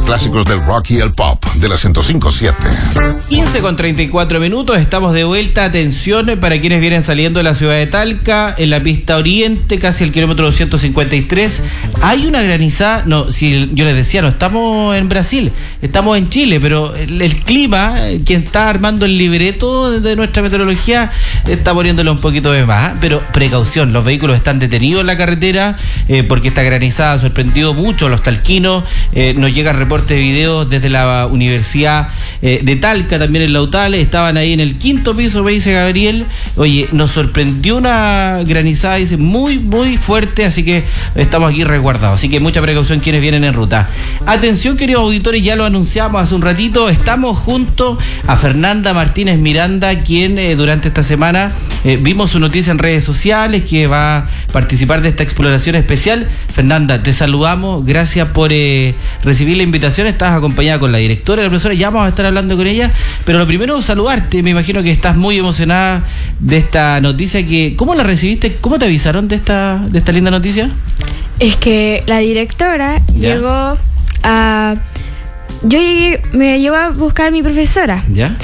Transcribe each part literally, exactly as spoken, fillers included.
clásicos del rock y el pop de la ciento cinco punto siete. quince con treinta y cuatro minutos, estamos de vuelta. Atención para quienes vienen saliendo de la ciudad de Talca, en la pista oriente, casi el kilómetro doscientos cincuenta y tres. Hay una granizada, no, si yo les decía, no estamos en Brasil, estamos en Chile, pero el, el clima, quien está armando el libreto de nuestra meteorología, está poniéndole un poquito de más, ¿eh? Pero precaución, los vehículos están detenidos en la carretera eh, porque esta granizada ha sorprendido mucho a los talquinos. Eh, nos llegan reportes de videos desde la Universidad eh, de Talca, también en Lautale, estaban ahí en el quinto piso, me dice Gabriel. Oye, nos sorprendió una granizada, dice, muy, muy fuerte, así que estamos aquí resguardados, así que mucha precaución quienes vienen en ruta. Atención, queridos auditores, ya lo anunciamos hace un ratito, estamos junto a Fernanda Martínez Miranda, quien eh, durante esta semana eh, vimos su noticia en redes sociales, que va a participar de esta exploración especial. Fernanda, te saludamos, gracias por eh, recibir la invitación. Estás acompañada con la directora y la profesora, ya vamos a estar hablando con ella, pero lo primero, saludarte. Me imagino que estás muy emocionada de esta noticia. Que, ¿cómo la recibiste? ¿Cómo te avisaron de esta, de esta linda noticia? Es que la directora ¿Ya? llegó a... Yo llegué, me llegó a buscar mi profesora. ¿Ya?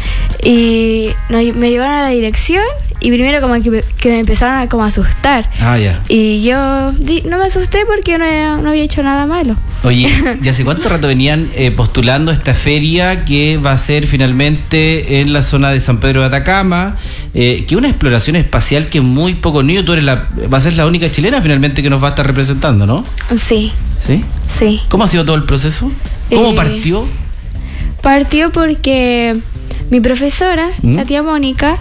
Y nos, me llevaron a la dirección y primero como que, que me empezaron a como asustar. Ah, ya. Y yo di, no me asusté porque no, no había hecho nada malo. Oye, ¿y hace cuánto rato venían eh, postulando esta feria que va a ser finalmente en la zona de San Pedro de Atacama? Eh, que una exploración espacial que muy poco niños, tú eres la, va a ser la única chilena finalmente que nos va a estar representando, ¿no? Sí. ¿Sí? Sí. ¿Cómo ha sido todo el proceso? ¿Cómo eh, partió? Partió porque mi profesora, ¿Mm? la tía Mónica,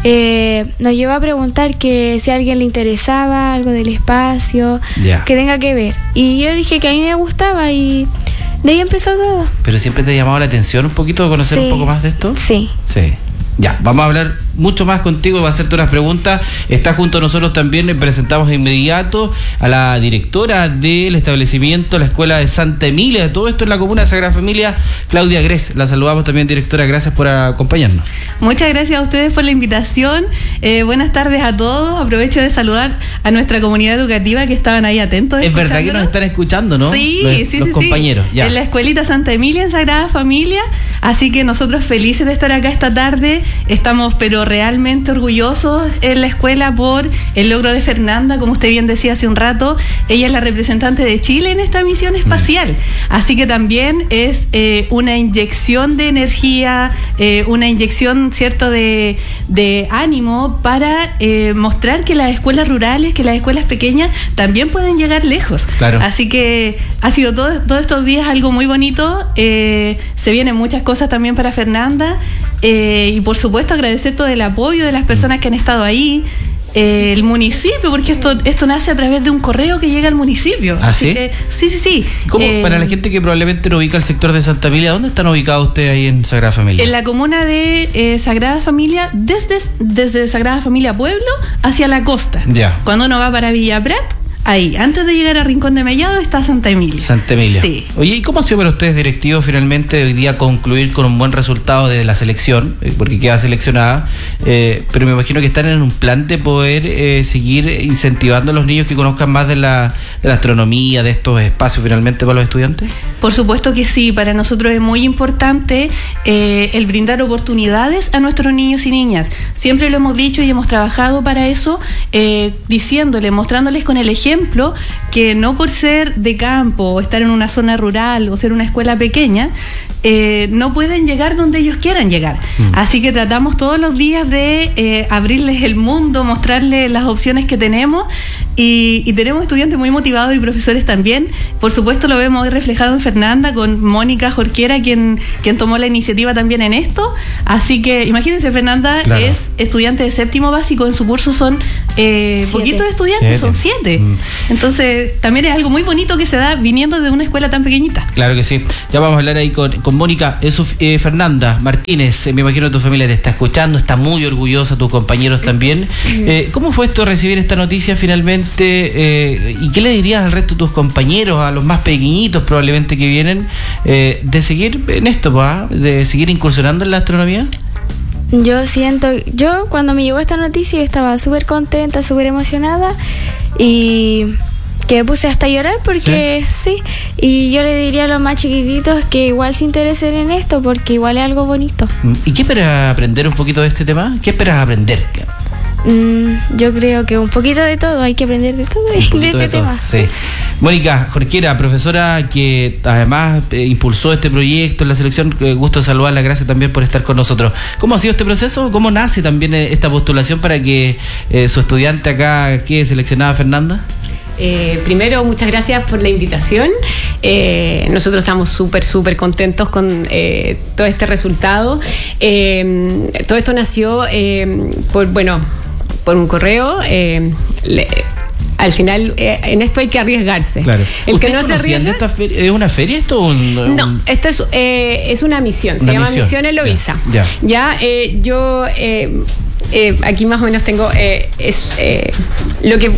eh, nos llegó a preguntar que si a alguien le interesaba algo del espacio, yeah. que tenga que ver. Y yo dije que a mí me gustaba y de ahí empezó todo. ¿Pero siempre te ha llamado la atención un poquito conocer sí. un poco más de esto? Sí. Sí. Ya, vamos a hablar mucho más contigo, va a hacerte unas preguntas. Está junto a nosotros también, presentamos de inmediato a la directora del establecimiento, la Escuela de Santa Emilia. Todo esto en la comuna de Sagrada Familia, Claudia Gres. La saludamos también, directora, gracias por acompañarnos. Muchas gracias a ustedes por la invitación. Eh, buenas tardes a todos. Aprovecho de saludar a nuestra comunidad educativa que estaban ahí atentos. Es verdad que nos están escuchando, ¿no? Sí, los, sí, los sí, compañeros. Sí. Ya. En la Escuelita Santa Emilia, en Sagrada Familia. Así que nosotros felices de estar acá esta tarde. Estamos pero realmente orgullosos en la escuela por el logro de Fernanda, como usted bien decía hace un rato. Ella es la representante de Chile en esta misión espacial. Así que también es eh, una inyección de energía, eh, una inyección, cierto, de, de ánimo para eh, mostrar que las escuelas rurales, que las escuelas pequeñas también pueden llegar lejos. Claro. Así que ha sido todo, todos estos días algo muy bonito. Eh, se vienen muchas cosas también para Fernanda. Eh, y por supuesto agradecer todo el apoyo de las personas que han estado ahí, eh, el municipio, porque esto esto nace a través de un correo que llega al municipio. ¿Ah, Así sí? que sí, sí, sí. ¿Cómo, eh, para la gente que probablemente no ubica el sector de Santa Emilia, ¿dónde están ubicados ustedes ahí en Sagrada Familia? En la comuna de eh, Sagrada Familia, desde, desde Sagrada Familia Pueblo hacia la costa. Ya. Cuando uno va para Villa Prat, ahí, antes de llegar a Rincón de Mellado está Santa Emilia. Santa Emilia. Sí. Oye, ¿y cómo ha sido para ustedes, directivos, finalmente hoy día concluir con un buen resultado de la selección? Eh, porque queda seleccionada, eh, pero me imagino que están en un plan de poder eh, seguir incentivando a los niños que conozcan más de la, de la astronomía, de estos espacios finalmente para los estudiantes. Por supuesto que sí, para nosotros es muy importante eh, el brindar oportunidades a nuestros niños y niñas. Siempre lo hemos dicho y hemos trabajado para eso, eh, diciéndoles, mostrándoles con el ejemplo que no por ser de campo o estar en una zona rural o ser una escuela pequeña, eh, no pueden llegar donde ellos quieran llegar. Mm. Así que tratamos todos los días de eh, abrirles el mundo, mostrarles las opciones que tenemos y, y tenemos estudiantes muy motivados y profesores también. Por supuesto lo vemos hoy reflejado en Fernanda con Mónica Jorquera, quien, quien tomó la iniciativa también en esto. Así que imagínense, Fernanda claro. es estudiante de séptimo básico, en su curso son eh, poquitos estudiantes, siete. son siete. Mm. Entonces también es algo muy bonito que se da viniendo de una escuela tan pequeñita. Claro que sí. Ya vamos a hablar ahí con, con Mónica. Eso, eh, Fernanda Martínez, eh, me imagino que tu familia te está escuchando, está muy orgullosa, tus compañeros también. Eh, ¿Cómo fue esto recibir esta noticia finalmente? Eh, ¿Y qué le dirías al resto de tus compañeros, a los más pequeñitos probablemente que vienen, eh, de seguir en esto, ¿va? de seguir incursionando en la astronomía? Yo siento, yo cuando me llegó esta noticia estaba súper contenta, súper emocionada y que me puse hasta a llorar porque sí. sí. Y yo le diría a los más chiquititos que igual se interesen en esto porque igual es algo bonito. ¿Y qué esperas aprender un poquito de este tema? ¿Qué esperas aprender? Mm, yo creo que un poquito de todo, hay que aprender de todo de este de tema. Todo, sí. Mónica Jorquera, profesora que además eh, impulsó este proyecto en la selección, eh, gusto de saludarla, gracias también por estar con nosotros. ¿Cómo ha sido este proceso? ¿Cómo nace también esta postulación para que eh, su estudiante acá quede seleccionada, Fernanda? Eh, primero, muchas gracias por la invitación. Eh, nosotros estamos súper, súper contentos con eh, todo este resultado. Eh, todo esto nació eh, por, bueno, por un correo. Eh, le, al final, eh, en esto hay que arriesgarse. Claro. El que no se arriesga. Esta feria, ¿es una feria esto? O un, un... No, esta es, eh, es una misión. Se una llama Misión, misión Eloísa. Ya. Ya, ya eh, yo eh, eh, aquí más o menos tengo eh, es eh, lo que.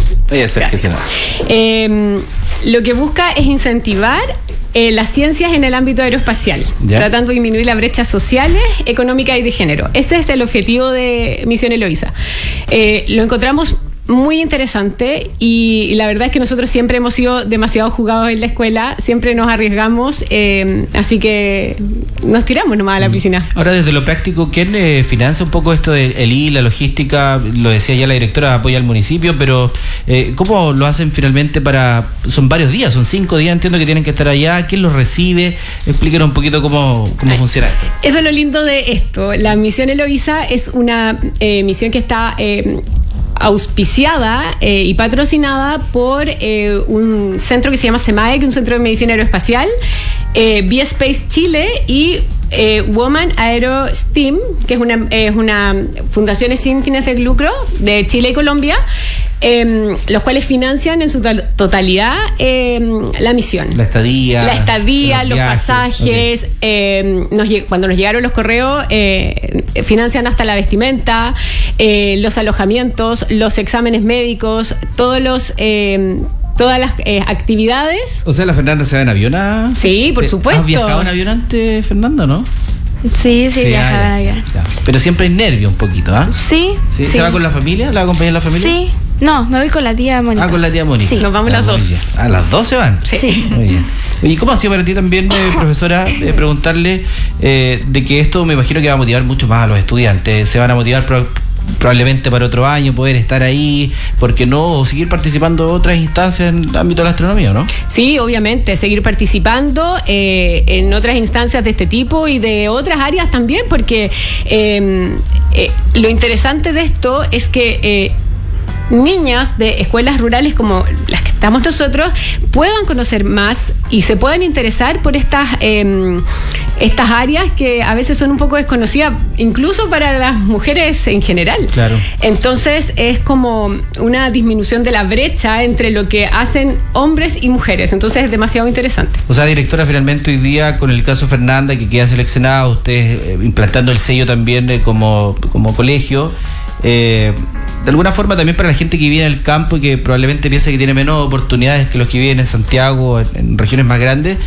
Eh, lo que busca es incentivar eh, las ciencias en el ámbito aeroespacial, ¿ya? Tratando de disminuir las brechas sociales, económicas y de género. Ese es el objetivo de Misión Eloísa. Eh, lo encontramos muy interesante y, y la verdad es que nosotros siempre hemos sido demasiado jugados en la escuela, siempre nos arriesgamos, eh, así que nos tiramos nomás a la piscina. Ahora, desde lo práctico, ¿quién eh, financia un poco esto del I I, la logística? Lo decía ya la directora, apoya al municipio, pero eh, ¿cómo lo hacen finalmente para...? Son varios días, son cinco días, entiendo que tienen que estar allá. ¿Quién los recibe? Explíquenos un poquito cómo, cómo Ay, funciona esto. Eso es lo lindo de esto. La Misión Eloísa es una eh, misión que está... Eh, auspiciada eh, y patrocinada por eh, un centro que se llama SEMAE, que es un centro de medicina aeroespacial, eh, B-Space Chile y eh, Woman Aero STEAM, que es una, es una fundación sin fines de lucro de Chile y Colombia, eh, los cuales financian en su to- totalidad eh, la misión. La estadía. La estadía, los, los pasajes. Okay. Eh, nos, cuando nos llegaron los correos, eh, financian hasta la vestimenta, eh, los alojamientos, los exámenes médicos, todos los... Eh, todas las eh, actividades. O sea, ¿la Fernanda se va en avión a...? Sí, por supuesto. ¿Has viajado en avión antes, Fernanda, no? Sí, sí, sí viajaba ah, ya, en ya. Pero siempre hay nervio un poquito, ¿ah? ¿eh? Sí, sí. ¿Se sí. va con la familia? ¿La va a acompañar la familia? Sí. No, me voy con la tía Mónica. Ah, con la tía Mónica. Sí, nos vamos ah, las dos. ¿A las dos se van? Sí. sí. Muy bien. ¿Y cómo ha sido para ti también, eh, profesora, eh, preguntarle eh, de que esto me imagino que va a motivar mucho más a los estudiantes? Se van a motivar pro- probablemente para otro año poder estar ahí, ¿por qué no? O seguir participando en otras instancias en el ámbito de la astronomía, ¿no? Sí, obviamente, seguir participando eh, en otras instancias de este tipo y de otras áreas también, porque eh, eh, lo interesante de esto es que eh, niñas de escuelas rurales como las que estamos nosotros puedan conocer más y se puedan interesar por estas eh, estas áreas que a veces son un poco desconocidas, incluso para las mujeres en general. Claro. Entonces es como una disminución de la brecha entre lo que hacen hombres y mujeres. Entonces es demasiado interesante. O sea, directora, finalmente hoy día con el caso Fernanda, que queda seleccionada, ustedes eh, implantando el sello también eh, como, como colegio, eh, de alguna forma también para la gente que vive en el campo y que probablemente piensa que tiene menos oportunidades que los que viven en Santiago, en, en regiones más grandes.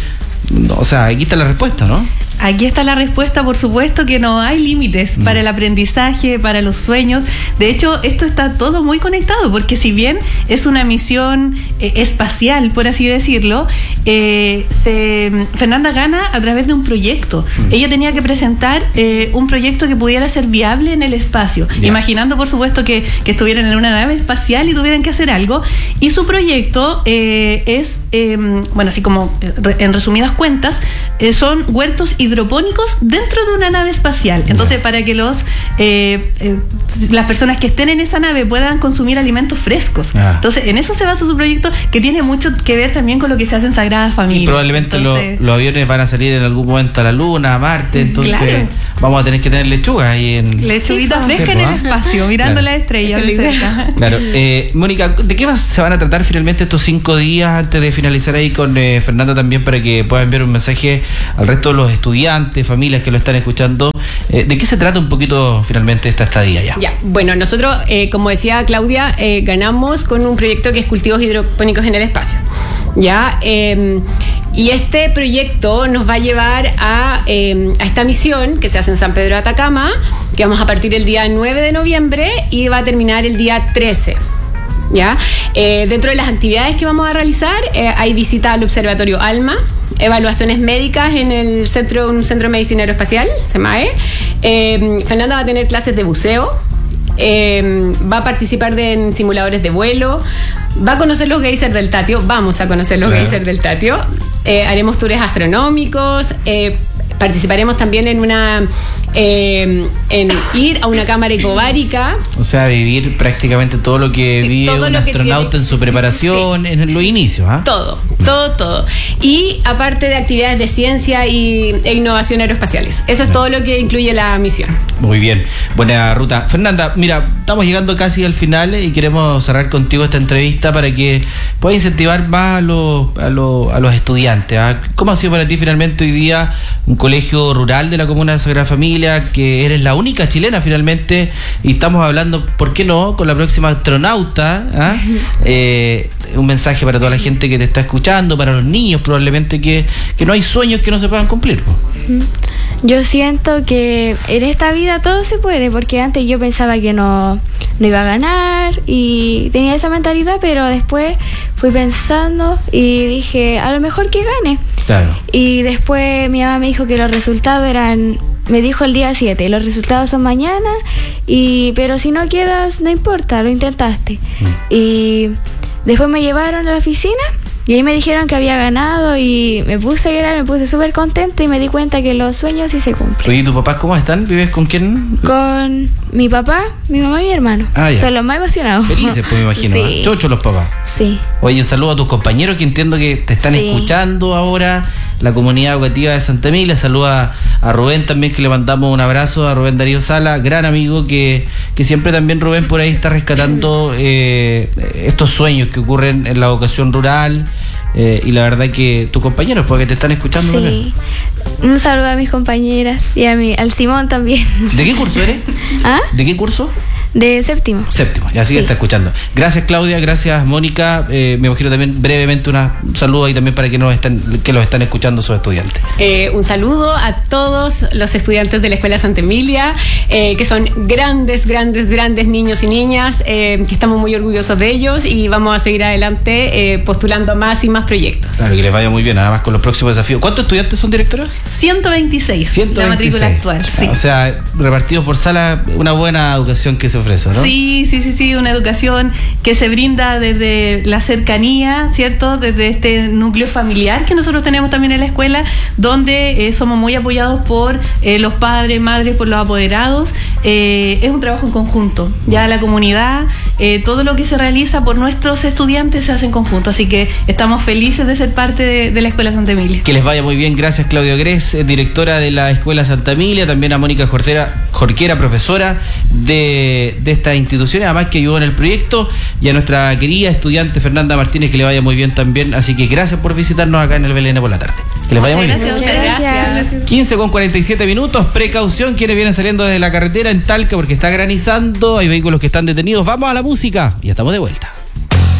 O sea, aquí está la respuesta, ¿no? Aquí está la respuesta, por supuesto que no hay límites no. para el aprendizaje, para los sueños. De hecho, esto está todo muy conectado, porque si bien es una misión eh, espacial, por así decirlo, eh, se, Fernanda gana a través de un proyecto. Mm. Ella tenía que presentar eh, un proyecto que pudiera ser viable en el espacio, yeah. imaginando, por supuesto, que, que estuvieran en una nave espacial y tuvieran que hacer algo. Y su proyecto eh, es, eh, bueno, así como en resumidas cuentas, eh, son huertos hidropónicos dentro de una nave espacial. Entonces, yeah. para que los eh, eh, las personas que estén en esa nave puedan consumir alimentos frescos. Ah. Entonces, en eso se basa su proyecto, que tiene mucho que ver también con lo que se hace en Sagrada Familia. Y probablemente entonces, lo, los aviones van a salir en algún momento a la Luna, a Marte, entonces claro. vamos a tener que tener lechuga ahí en... Lechuguita sí, fresca en el espacio, mirando claro. las estrellas. Claro. Eh, Mónica, ¿de qué más se van a tratar finalmente estos cinco días antes de finalizar ahí con eh, Fernanda también, para que pueda enviar un mensaje al resto de los estudiantes, familias que lo están escuchando? Eh, ¿De qué se trata un poquito finalmente esta estadía ya? Ya, bueno, nosotros, eh, como decía Claudia, eh, ganamos con un proyecto que es cultivos hidropónicos en el espacio. Ya, eh, y este proyecto nos va a llevar a, eh, a esta misión que se hace en San Pedro de Atacama, que vamos a partir el día nueve de noviembre y va a terminar el día trece. ¿ya? Eh, dentro de las actividades que vamos a realizar, eh, hay visita al Observatorio ALMA, evaluaciones médicas en el centro, un centro de medicina aeroespacial, SEMAE. Eh, Fernanda va a tener clases de buceo, eh, va a participar de, en simuladores de vuelo, va a conocer los geysers del Tatio, vamos a conocer los claro. geysers del Tatio, eh, haremos tours astronómicos, eh, participaremos también en una eh, en ir a una cámara hipobárica. O sea, vivir prácticamente todo lo que sí, vive un astronauta tiene, en su preparación, sí. en los inicios. ¿eh? Todo, todo, todo. Y aparte de actividades de ciencia y, e innovación aeroespaciales. Eso es no. todo lo que incluye la misión. Muy bien, buena ruta. Fernanda, mira, estamos llegando casi al final y queremos cerrar contigo esta entrevista para que puedas incentivar más a los, a los, a los estudiantes. ¿eh? ¿Cómo ha sido para ti finalmente hoy día un colegio rural de la comuna de Sagrada Familia, que eres la única chilena finalmente, y estamos hablando, ¿por qué no?, con la próxima astronauta? ¿eh? Eh, un mensaje para toda la gente que te está escuchando, para los niños probablemente, que, que no hay sueños que no se puedan cumplir. Yo siento que en esta vida todo se puede, porque antes yo pensaba que no, no iba a ganar y tenía esa mentalidad, pero después fui pensando y dije, a lo mejor que gane. Claro. Y después mi mamá me dijo que los resultados eran, me dijo el día siete, los resultados son mañana, y pero si no quedas, no importa, lo intentaste. Mm. Y después me llevaron a la oficina y ahí me dijeron que había ganado y me puse a llorar, me puse súper contenta y me di cuenta que los sueños sí se cumplen. Oye, ¿tus papás cómo están? ¿Vives con quién? Con mi papá, mi mamá y mi hermano. Ah, son los más emocionados. Felices, pues me imagino. Sí. ¿eh? Chocho los papás. Sí. Oye, un saludo a tus compañeros que entiendo que te están sí. escuchando ahora, la comunidad educativa de Santa Emilia. Saluda a Rubén también, que le mandamos un abrazo, a Rubén Darío Sala, gran amigo que, que siempre también Rubén por ahí está rescatando eh, estos sueños que ocurren en la educación rural. Eh, y la verdad que tus compañeros, porque te están escuchando. Sí. Un saludo a mis compañeras y a mi, al Simón también. ¿De qué curso eres? ¿Ah? ¿De qué curso? De séptimo. Séptimo, y así sí. está escuchando. Gracias, Claudia, gracias, Mónica. Eh, me imagino también brevemente una, un saludo ahí también para que nos están, que los están escuchando sus estudiantes. Eh, un saludo a todos los estudiantes de la Escuela Santa Emilia, eh, que son grandes, grandes, grandes niños y niñas, eh, que estamos muy orgullosos de ellos y vamos a seguir adelante eh, postulando más y más proyectos. Claro, que les vaya muy bien, además con los próximos desafíos. ¿Cuántos estudiantes son, directora? ciento veintiséis, ciento veintiséis. La matrícula actual, sí. O sea, repartidos por sala, una buena educación que se ofrece, ¿no? Sí, sí, sí, sí, una educación que se brinda desde la cercanía, ¿cierto? Desde este núcleo familiar que nosotros tenemos también en la escuela, donde eh, somos muy apoyados por eh, los padres, madres, por los apoderados. Eh, es un trabajo en conjunto, ya la comunidad, eh, todo lo que se realiza por nuestros estudiantes se hace en conjunto, así que estamos felices de ser parte de, de la Escuela Santa Emilia. Que les vaya muy bien, gracias Claudio Gres, directora de la Escuela Santa Emilia, también a Mónica Jorquera, Jorquera profesora de, de esta institución, además que ayudó en el proyecto, y a nuestra querida estudiante Fernanda Martínez, que le vaya muy bien también, así que gracias por visitarnos acá en el B L N por la tarde. Que les vaya muy bien. Muchas gracias. quince con cuarenta y siete minutos, precaución quienes vienen saliendo desde la carretera en Talca porque está granizando, hay vehículos que están detenidos. Vamos a la música y ya estamos de vuelta.